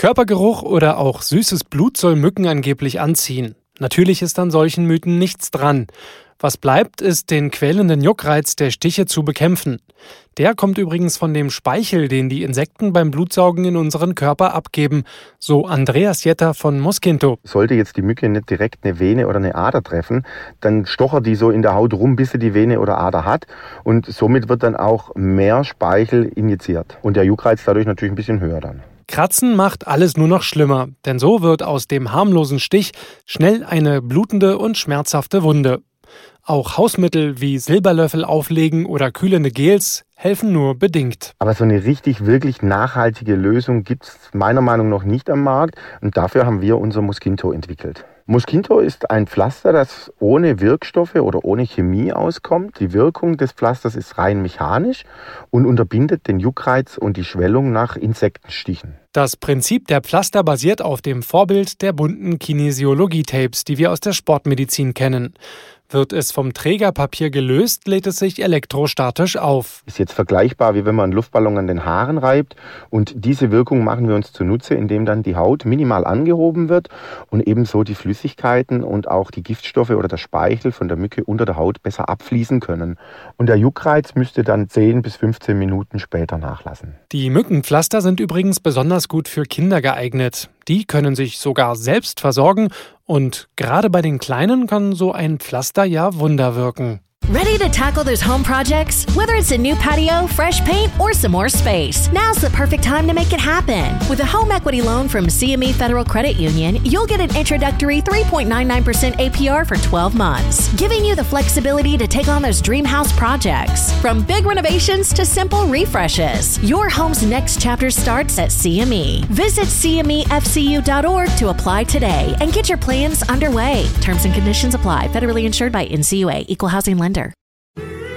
Körpergeruch oder auch süßes Blut soll Mücken angeblich anziehen. Natürlich ist an solchen Mythen nichts dran. Was bleibt, ist den quälenden Juckreiz der Stiche zu bekämpfen. Der kommt übrigens von dem Speichel, den die Insekten beim Blutsaugen in unseren Körper abgeben, so Andreas Jetter von Mosquinto. Sollte jetzt die Mücke nicht direkt eine Vene oder eine Ader treffen, dann stochert die so in der Haut rum, bis sie die Vene oder Ader hat. Und somit wird dann auch mehr Speichel injiziert. Und der Juckreiz dadurch natürlich ein bisschen höher dann. Kratzen macht alles nur noch schlimmer, denn so wird aus dem harmlosen Stich schnell eine blutende und schmerzhafte Wunde. Auch Hausmittel wie Silberlöffel auflegen oder kühlende Gels helfen nur bedingt. Aber so eine wirklich nachhaltige Lösung gibt es meiner Meinung nach nicht am Markt. Und dafür haben wir unser Mosquinto entwickelt. Mosquinto ist ein Pflaster, das ohne Wirkstoffe oder ohne Chemie auskommt. Die Wirkung des Pflasters ist rein mechanisch und unterbindet den Juckreiz und die Schwellung nach Insektenstichen. Das Prinzip der Pflaster basiert auf dem Vorbild der bunten Kinesiologie-Tapes, die wir aus der Sportmedizin kennen. Wird es vom Trägerpapier gelöst, lädt es sich elektrostatisch auf. Ist jetzt vergleichbar, wie wenn man einen Luftballon an den Haaren reibt. Und diese Wirkung machen wir uns zunutze, indem dann die Haut minimal angehoben wird und ebenso die Flüssigkeiten und auch die Giftstoffe oder der Speichel von der Mücke unter der Haut besser abfließen können. Und der Juckreiz müsste dann 10 bis 15 Minuten später nachlassen. Die Mückenpflaster sind übrigens besonders gut für Kinder geeignet. Die können sich sogar selbst versorgen und gerade bei den Kleinen kann so ein Pflaster ja Wunder wirken. Ready to tackle those home projects? Whether it's a new patio, fresh paint, or some more space, now's the perfect time to make it happen. With a home equity loan from CME Federal Credit Union, you'll get an introductory 3.99% APR for 12 months, giving you the flexibility to take on those dream house projects. From big renovations to simple refreshes, your home's next chapter starts at CME. Visit CMEFCU.org to apply today and get your plans underway. Terms and conditions apply. Federally insured by NCUA. Equal Housing Lender.